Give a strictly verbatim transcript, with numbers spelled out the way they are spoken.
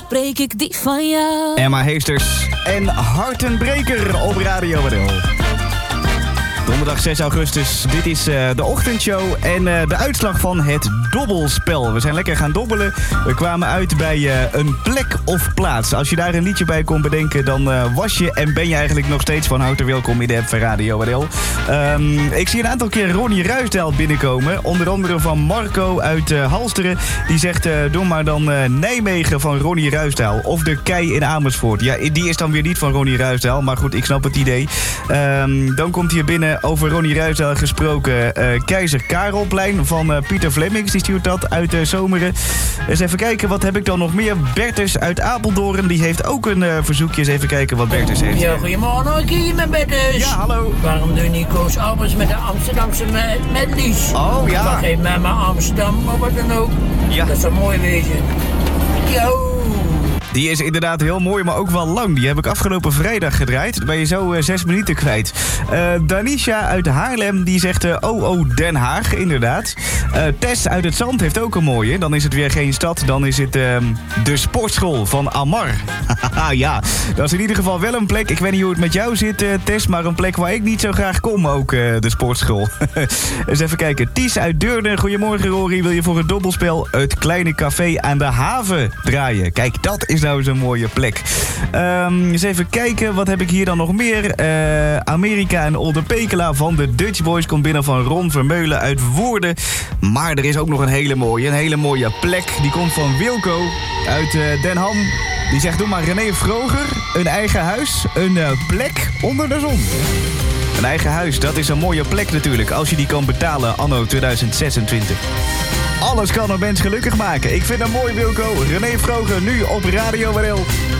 spreek ik die van jou. Emma Heesters en Hartenbreker op Radio W L. Donderdag zes augustus, dit is uh, de ochtendshow en uh, de uitslag van het dobbelspel. We zijn lekker gaan dobbelen. We kwamen uit bij uh, een plek of plaats. Als je daar een liedje bij kon bedenken, dan uh, was je en ben je eigenlijk nog steeds van harte welkom in de app van Radio W L. Um, ik zie een aantal keer Ronnie Ruisdael binnenkomen. Onder andere van Marco uit uh, Halsteren. Die zegt, uh, doe maar dan uh, Nijmegen van Ronnie Ruisdael. Of de Kei in Amersfoort. Ja, die is dan weer niet van Ronnie Ruisdael. Maar goed, ik snap het idee. Um, dan komt hier binnen over Ronnie Ruisdael gesproken uh, Keizer Karelplein van uh, Pieter Flemmings. Die stuurt dat uit uh, Zomeren. Eens even kijken, wat heb ik dan nog meer? Bertus uit Apeldoorn, die heeft ook een uh, verzoekje. Eens even kijken wat Bertus heeft. Ja, goedemorgen, ik hier met Bertus. Ja, hallo. Waarom doe je niet Koos Albers met de Amsterdamse medleys? Oh, ja. Dan geef mij maar Amsterdam, maar wat dan ook. Ja. Dat zou mooi wezen. Yo. Die is inderdaad heel mooi, maar ook wel lang. Die heb ik afgelopen vrijdag gedraaid. Dan ben je zo uh, zes minuten kwijt. Uh, Danisha uit Haarlem, die zegt uh, oh, oh, Den Haag, inderdaad. Uh, Tess uit het Zand heeft ook een mooie. Dan is het weer geen stad, dan is het uh, de sportschool van Amar. Ja, dat is in ieder geval wel een plek. Ik weet niet hoe het met jou zit, uh, Tess, maar een plek waar ik niet zo graag kom ook, uh, de sportschool. Eens even kijken. Ties uit Deurne, goedemorgen Rory. Wil je voor het dobbelspel het kleine café aan de haven draaien? Kijk, dat is nou zo'n mooie plek. Um, eens even kijken, wat heb ik hier dan nog meer? Uh, Amerika en Olde Pekela van de Dutch Boys komt binnen van Ron Vermeulen uit Woerden. Maar er is ook nog een hele mooie, een hele mooie plek. Die komt van Wilco uit uh, Den Ham. Die zegt, doe maar René Vroger, een eigen huis, een uh, plek onder de zon. Een eigen huis, dat is een mooie plek natuurlijk, als je die kan betalen anno tweeduizend zesentwintig. Alles kan een mens gelukkig maken. Ik vind het mooi, Wilco. René Vroger nu op Radio W L.